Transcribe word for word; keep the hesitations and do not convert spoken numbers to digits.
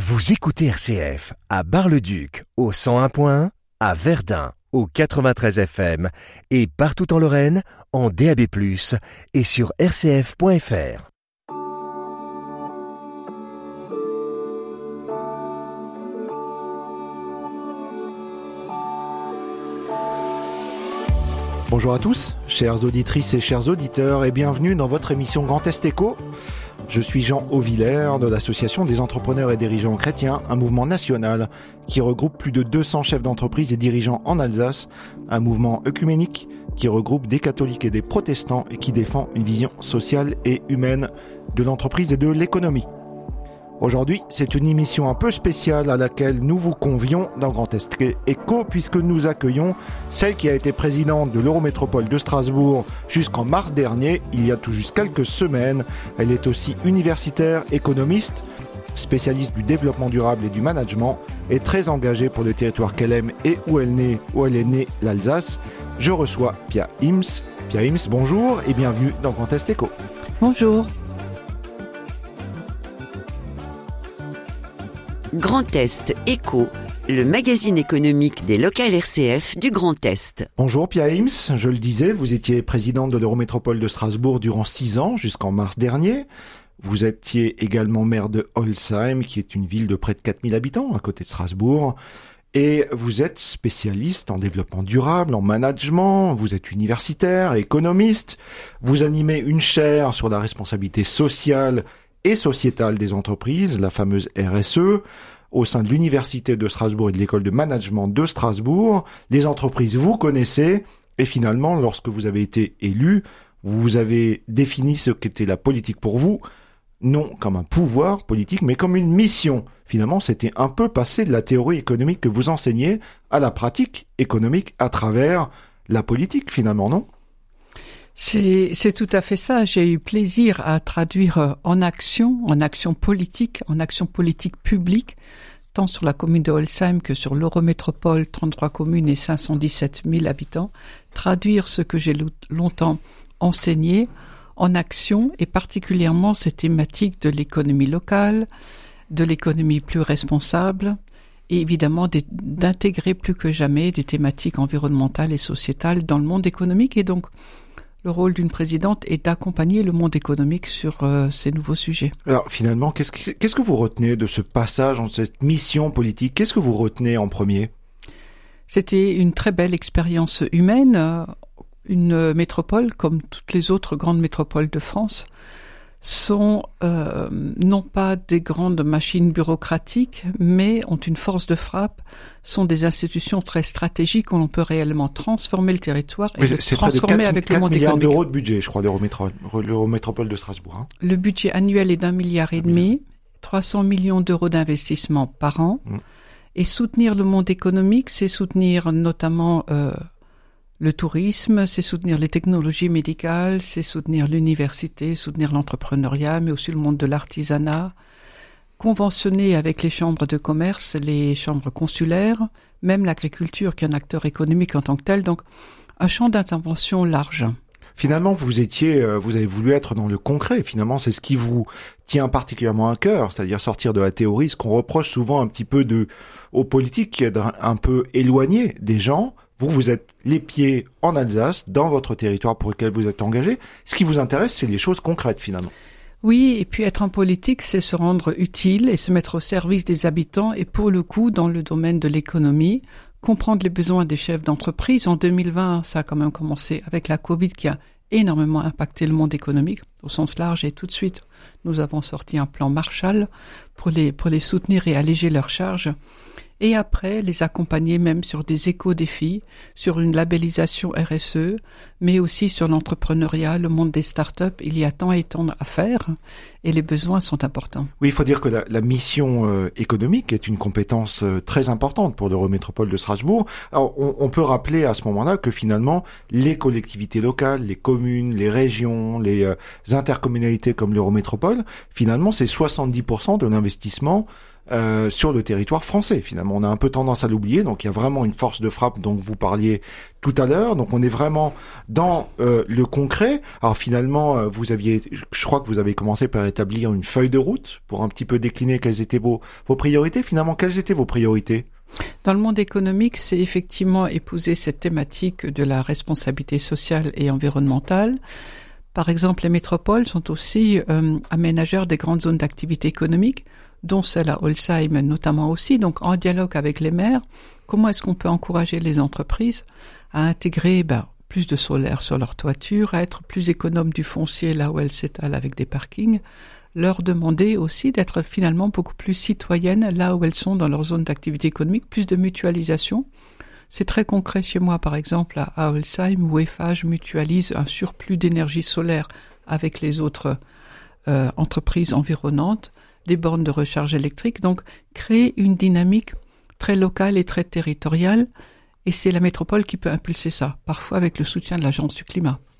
Vous écoutez R C F à Bar-le-Duc au cent un point un, à Verdun au quatre-vingt-treize F M et partout en Lorraine en D A B plus, et sur r c f point f r. Bonjour à tous, chères auditrices et chers auditeurs, et bienvenue dans votre émission Grand Est Éco. Je suis Jean Auvillers de l'Association des entrepreneurs et dirigeants chrétiens, un mouvement national qui regroupe plus de deux cents chefs d'entreprise et dirigeants en Alsace, un mouvement œcuménique qui regroupe des catholiques et des protestants et qui défend une vision sociale et humaine de l'entreprise et de l'économie. Aujourd'hui, c'est une émission un peu spéciale à laquelle nous vous convions dans Grand Est Éco, puisque nous accueillons celle qui a été présidente de l'Eurométropole de Strasbourg jusqu'en mars dernier, il y a tout juste quelques semaines. Elle est aussi universitaire, économiste, spécialiste du développement durable et du management, et très engagée pour le territoire qu'elle aime et où elle, naît, où elle est née, l'Alsace. Je reçois Pia Ims. Pia Ims, bonjour et bienvenue dans Grand Est Éco. Bonjour. Grand Est Éco, le magazine économique des locales R C F du Grand Est. Bonjour Pia Ims, je le disais, vous étiez présidente de l'Eurométropole de Strasbourg durant six ans, jusqu'en mars dernier. Vous étiez également maire de Holzheim, qui est une ville de près de quatre mille habitants, à côté de Strasbourg. Et vous êtes spécialiste en développement durable, en management, vous êtes universitaire, économiste. Vous animez une chaire sur la responsabilité sociale et sociétale des entreprises, la fameuse R S E, au sein de l'Université de Strasbourg et de l'École de management de Strasbourg. Les entreprises, vous connaissez, et finalement, lorsque vous avez été élu, vous avez défini ce qu'était la politique pour vous, non comme un pouvoir politique, mais comme une mission. Finalement, c'était un peu passer de la théorie économique que vous enseignez à la pratique économique à travers la politique, finalement, non ? C'est, c'est tout à fait ça. J'ai eu plaisir à traduire en action, en action politique, en action politique publique, tant sur la commune de Holzheim que sur l'Eurométropole, trente-trois communes et cinq cent dix-sept mille habitants, traduire ce que j'ai longtemps enseigné en action, et particulièrement ces thématiques de l'économie locale, de l'économie plus responsable, et évidemment d'intégrer plus que jamais des thématiques environnementales et sociétales dans le monde économique. Et donc, le rôle d'une présidente est d'accompagner le monde économique sur euh, ces nouveaux sujets. Alors finalement, qu'est-ce que, qu'est-ce que vous retenez de ce passage, de cette mission politique ? Qu'est-ce que vous retenez en premier ? C'était une très belle expérience humaine. Une métropole, comme toutes les autres grandes métropoles de France, sont euh, non pas des grandes machines bureaucratiques, mais ont une force de frappe, sont des institutions très stratégiques où l'on peut réellement transformer le territoire et oui, le transformer avec le monde économique. C'est quatre milliards d'euros de budget, je crois, l'Eurométropole de Strasbourg. Hein. Le budget annuel est d'un milliard et demi, trois cents millions d'euros d'investissement par an. Mmh. Et soutenir le monde économique, c'est soutenir notamment euh, le tourisme, c'est soutenir les technologies médicales, c'est soutenir l'université, soutenir l'entrepreneuriat, mais aussi le monde de l'artisanat, conventionner avec les chambres de commerce, les chambres consulaires, même l'agriculture qui est un acteur économique en tant que tel, donc un champ d'intervention large. Finalement, vous étiez, vous avez voulu être dans le concret. Finalement, c'est ce qui vous tient particulièrement à cœur, c'est-à-dire sortir de la théorie, ce qu'on reproche souvent un petit peu de, aux politiques, qui est un peu éloigné des gens. Vous, vous êtes les pieds en Alsace, dans votre territoire pour lequel vous êtes engagé. Ce qui vous intéresse, c'est les choses concrètes, finalement. Oui, et puis être en politique, c'est se rendre utile et se mettre au service des habitants. Et pour le coup, dans le domaine de l'économie, comprendre les besoins des chefs d'entreprise. En deux mille vingt, ça a quand même commencé avec la Covid qui a énormément impacté le monde économique au sens large. Et tout de suite, nous avons sorti un plan Marshall pour les, pour les soutenir et alléger leurs charges. Et après, les accompagner même sur des éco-défis, sur une labellisation R S E, mais aussi sur l'entrepreneuriat, le monde des startups. Il y a tant et tant à faire et les besoins sont importants. Oui, il faut dire que la, la mission euh, économique est une compétence euh, très importante pour l'Eurométropole de Strasbourg. Alors, on, on peut rappeler à ce moment-là que finalement, les collectivités locales, les communes, les régions, les euh, intercommunalités comme l'Eurométropole, finalement, c'est soixante-dix pour cent de l'investissement euh, sur le territoire français. Finalement, on a un peu tendance à l'oublier. Donc, il y a vraiment une force de frappe dont vous parliez tout à l'heure. Donc, on est vraiment dans euh, le concret. Alors, finalement, euh, vous aviez, je crois que vous avez commencé par établir une feuille de route pour un petit peu décliner quelles étaient vos, vos priorités. Finalement, quelles étaient vos priorités ? Dans le monde économique, c'est effectivement épouser cette thématique de la responsabilité sociale et environnementale. Par exemple, les métropoles sont aussi euh, aménageurs des grandes zones d'activité économique, dont celle à Holzheim notamment aussi. Donc, en dialogue avec les maires, comment est-ce qu'on peut encourager les entreprises à intégrer ben, plus de solaire sur leur toiture, à être plus économes du foncier là où elles s'étalent avec des parkings, leur demander aussi d'être finalement beaucoup plus citoyennes là où elles sont dans leur zone d'activité économique, plus de mutualisation. C'est très concret chez moi, par exemple, à, à Holzheim, où Eiffage mutualise un surplus d'énergie solaire avec les autres euh, entreprises environnantes, des bornes de recharge électrique. Donc, créer une dynamique très locale et très territoriale. Et c'est la métropole qui peut impulser ça, parfois avec le soutien de l'Agence du climat.